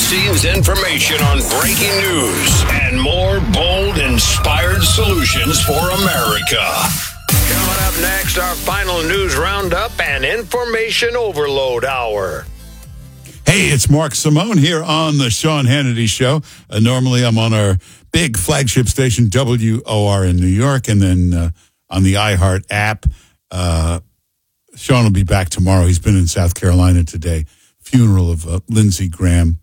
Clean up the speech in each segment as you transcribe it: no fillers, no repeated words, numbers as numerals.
behind-the-scenes information on breaking news and more bold, inspired solutions for America. Coming up next, our final news roundup and information overload hour. Hey, it's Mark Simone here on the Sean Hannity Show. Normally, I'm on our big flagship station, WOR in New York, and then on the iHeart app. Sean will be back tomorrow. He's been in South Carolina today. Funeral of Lindsey Graham.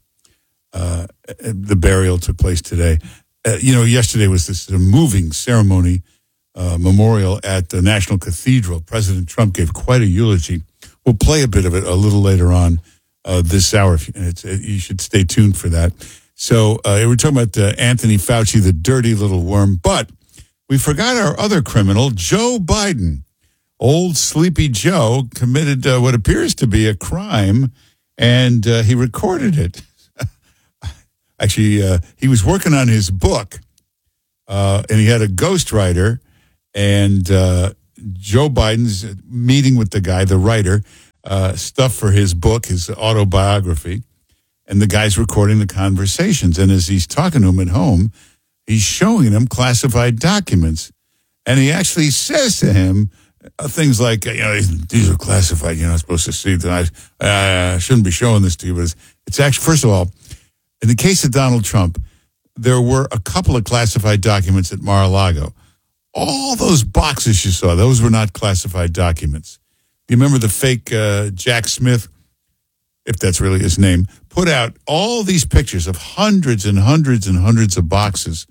The burial took place today. Yesterday was this moving ceremony, memorial at the National Cathedral. President Trump gave quite a eulogy. We'll play a bit of it a little later on this hour. You should stay tuned for that. So we're talking about Anthony Fauci, the dirty little worm. But we forgot our other criminal, Joe Biden. Old Sleepy Joe committed what appears to be a crime, and he recorded it. Actually, he was working on his book, and he had a ghostwriter, and Joe Biden's meeting with the guy, the writer, stuff for his book, his autobiography, and the guy's recording the conversations. And as he's talking to him at home, he's showing him classified documents. And he actually says to him things like, these are classified, you're not supposed to see that. I shouldn't be showing this to you. But it's actually, first of all, in the case of Donald Trump, there were a couple of classified documents at Mar-a-Lago. All those boxes you saw, those were not classified documents. You remember the fake Jack Smith, if that's really his name, put out all these pictures of hundreds and hundreds and hundreds of boxes.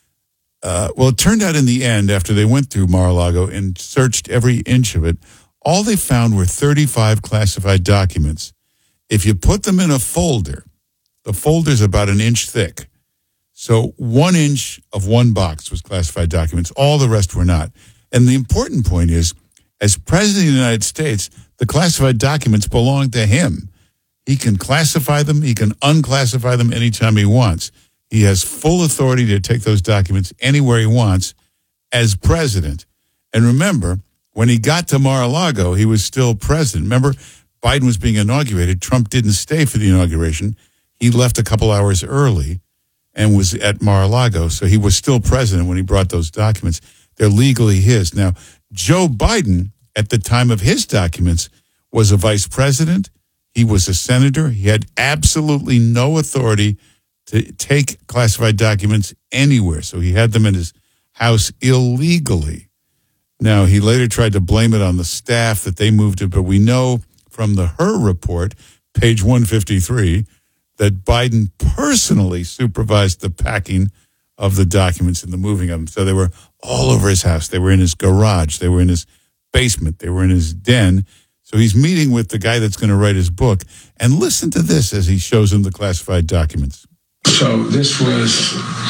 Well, it turned out in the end, after they went through Mar-a-Lago and searched every inch of it, all they found were 35 classified documents. If you put them in a folder, the folder's about an inch thick. So 1 inch of one box was classified documents. All the rest were not. And the important point is, as President of the United States, the classified documents belong to him. He can classify them. He can unclassify them anytime he wants. He has full authority to take those documents anywhere he wants as president. And remember, when he got to Mar-a-Lago, he was still president. Remember, Biden was being inaugurated. Trump didn't stay for the inauguration. He left a couple hours early and was at Mar-a-Lago. So he was still president when he brought those documents. They're legally his. Now, Joe Biden, at the time of his documents, was a vice president. He was a senator. He had absolutely no authority to take classified documents anywhere. So he had them in his house illegally. Now, he later tried to blame it on the staff that they moved it, but we know from the Her report, page 153, that Biden personally supervised the packing of the documents and the moving of them. So they were all over his house. They were in his garage. They were in his basement. They were in his den. So he's meeting with the guy that's going to write his book. And listen to this as he shows him the classified documents. So this was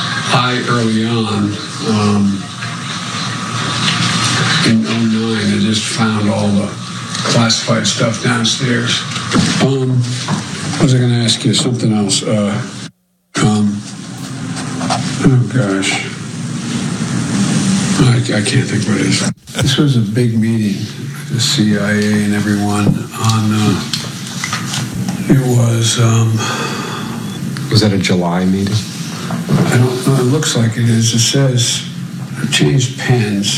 early on in 2009. I just found all the classified stuff downstairs. What was I going to ask you? Something else. Oh, gosh. I can't think what it is. This was a big meeting, the CIA and everyone on, it was... Was that a July meeting? I don't know. It looks like it is. It says I changed pens.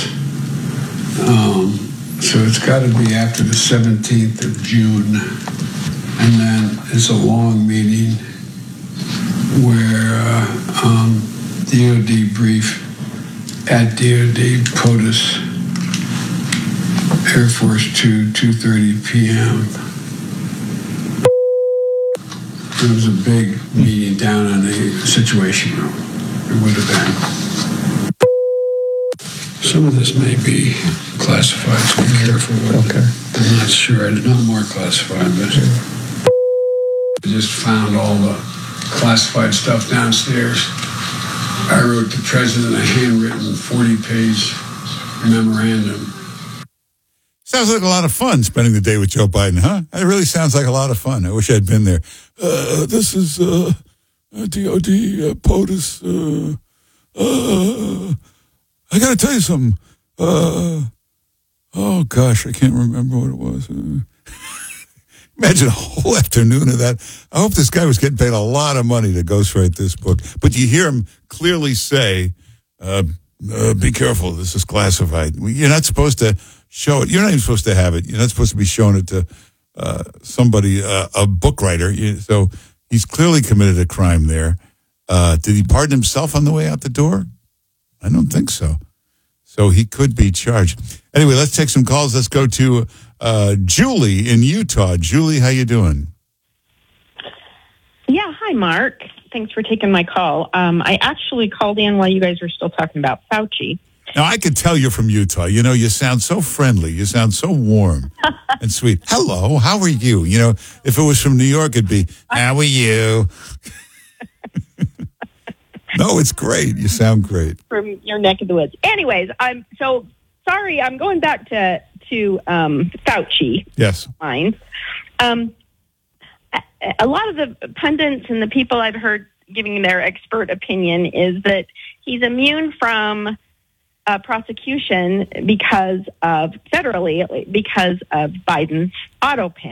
So it's got to be after the 17th of June. And then it's a long meeting where DOD brief at DOD POTUS, Air Force 2, 2:30 p.m. It was a big meeting down in the Situation Room. It would have been. Some of this may be classified, so be careful with it. I'm not sure. It's not more classified, but I just found all the classified stuff downstairs. I wrote the president a handwritten 40-page memorandum. Sounds like a lot of fun spending the day with Joe Biden, huh? It really sounds like a lot of fun. I wish I'd been there. This is DOD POTUS. I got to tell you something. Oh, gosh, I can't remember what it was. Imagine a whole afternoon of that. I hope this guy was getting paid a lot of money to ghostwrite this book. But you hear him clearly say, be careful, this is classified. You're not supposed to show it. You're not even supposed to have it. You're not supposed to be showing it to somebody, a book writer. So he's clearly committed a crime there. Did he pardon himself on the way out the door? I don't think so. So he could be charged. Anyway, let's take some calls. Let's go to Julie in Utah. Julie, how you doing? Yeah, hi, Mark. Thanks for taking my call. I actually called in while you guys were still talking about Fauci. Now, I could tell you're from Utah. You know, you sound so friendly. You sound so warm and sweet. Hello, how are you? You know, if it was from New York, it'd be, how are you? No, it's great. You sound great. From your neck of the woods. Anyways, I'm so sorry. I'm going back to Fauci. Yes. Mine. A lot of the pundits and the people I've heard giving their expert opinion is that he's immune from prosecution because of Biden's auto pen.